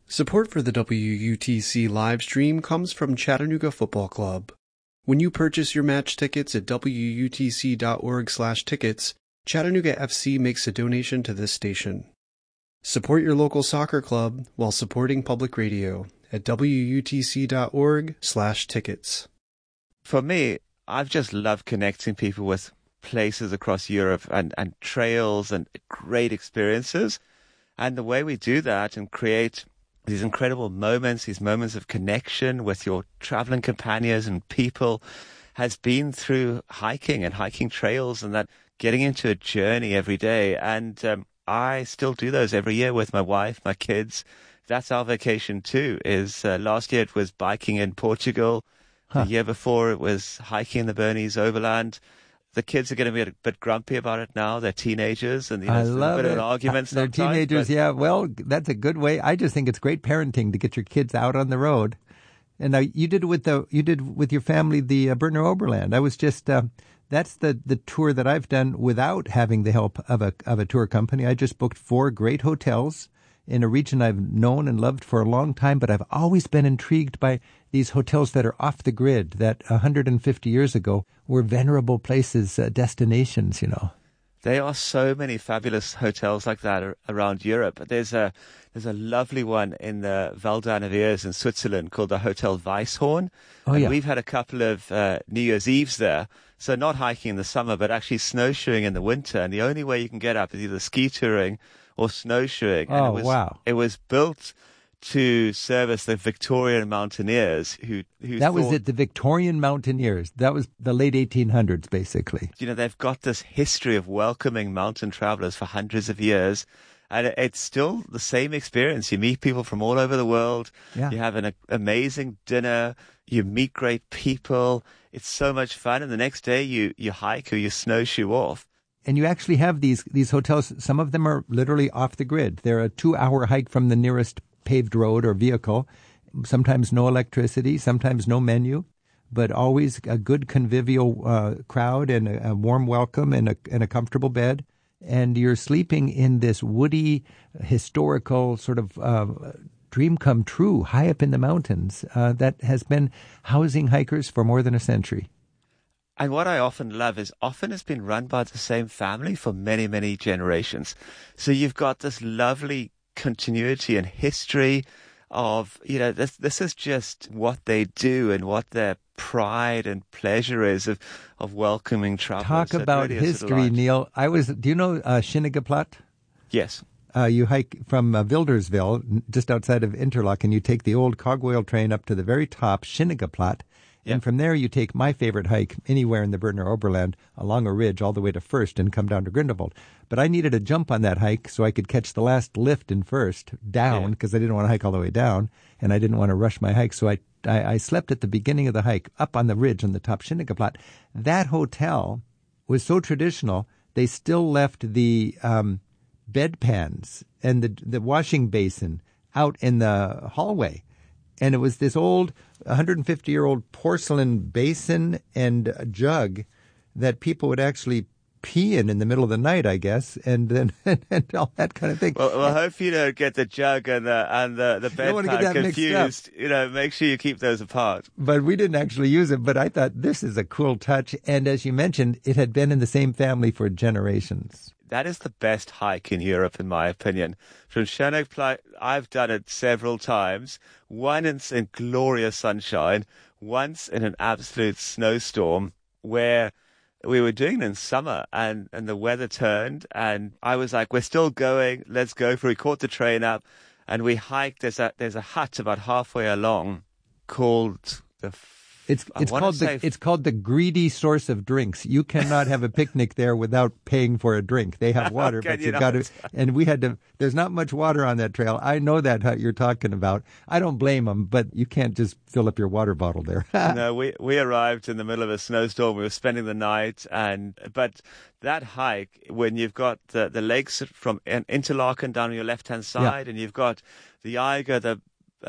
Support for the WUTC live stream comes from Chattanooga Football Club. When you purchase your match tickets at wutc.org/tickets, Chattanooga FC makes a donation to this station. Support your local soccer club while supporting public radio at wutc.org/tickets. For me, I've just loved connecting people with places across Europe and trails and great experiences. And the way we do that and create these incredible moments, these moments of connection with your traveling companions and people, has been through hiking and hiking trails and that getting into a journey every day. And I still do those every year with my wife, my kids. That's our vacation too. Last year it was biking in Portugal. The year before it was hiking in the Bernese Overland. The kids are going to be a bit grumpy about it now. They're teenagers, and I love a bit it. of an argument They're sometimes. teenagers, yeah. Well, that's a good way. I just think it's great parenting to get your kids out on the road. And now you did with your family the Berner Oberland. I was just that's the tour that I've done without having the help of a tour company. I just booked 4 great hotels in a region I've known and loved for a long time, but I've always been intrigued by these hotels that are off the grid, that 150 years ago were venerable places, destinations, you know. There are so many fabulous hotels like that around Europe. There's a lovely one in the Val d'Anneviers in Switzerland called the Hotel Weisshorn. Oh, yeah. We've had a couple of New Year's Eves there. So not hiking in the summer, but actually snowshoeing in the winter. And the only way you can get up is either ski touring or snowshoeing. And wow. It was built to service the Victorian mountaineers who was it, the Victorian mountaineers. That was the late 1800s, basically. You know, they've got this history of welcoming mountain travelers for hundreds of years. And it's still the same experience. You meet people from all over the world. Yeah. You have an amazing dinner. You meet great people. It's so much fun. And the next day you hike or you snowshoe off. And you actually have these hotels. Some of them are literally off the grid. They're a 2-hour hike from the nearest paved road or vehicle. Sometimes no electricity, sometimes no menu, but always a good convivial crowd and a warm welcome and a comfortable bed. And you're sleeping in this woody, historical sort of dream come true high up in the mountains that has been housing hikers for more than a century. And what I often love is often it's been run by the same family for many, many generations. So you've got this lovely continuity and history of, you know, this is just what they do and what their pride and pleasure is of welcoming travelers. Talk about really history, Neil. Do you know Schinigeplatt? Yes. You hike from Wilderswil, just outside of Interlaken. You take the old cogwheel train up to the very top, Schinigeplatt. Yep. And from there, you take my favorite hike anywhere in the Berner Oberland along a ridge all the way to First and come down to Grindelwald. But I needed a jump on that hike so I could catch the last lift in First down because I didn't want to hike all the way down and I didn't want to rush my hike. So I slept at the beginning of the hike up on the ridge on the top Schinigeplatt. That hotel was so traditional, they still left the bedpans and the washing basin out in the hallway. And it was this old 150-year-old porcelain basin and jug that people would actually pee in the middle of the night, I guess, and then and all that kind of thing. Well, hope you don't get the jug and the bedpan confused. You know, make sure you keep those apart. But we didn't actually use it. But I thought this is a cool touch. And as you mentioned, it had been in the same family for generations. That is the best hike in Europe, in my opinion. From Schöneplatt, I've done it several times. Once in glorious sunshine, once in an absolute snowstorm, where we were doing it in summer and the weather turned and I was like, we're still going, let's go for it. We caught the train up and we hiked. There's a hut about halfway along called It's called the greedy source of drinks. You cannot have a picnic there without paying for a drink. They have water, but you've got to. And we had to. There's not much water on that trail. I know that hut you're talking about. I don't blame them, but you can't just fill up your water bottle there. No, we arrived in the middle of a snowstorm. We were spending the night, but that hike, when you've got the lakes from Interlaken down on your left hand side, and you've got the Eiger, the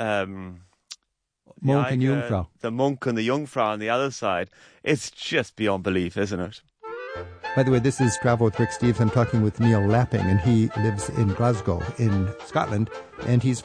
Monk and Jungfrau. The Monk and the Jungfrau on the other side. It's just beyond belief, isn't it? By the way, this is Travel with Rick Steves. I'm talking with Neil Lapping, and he lives in Glasgow in Scotland, and he's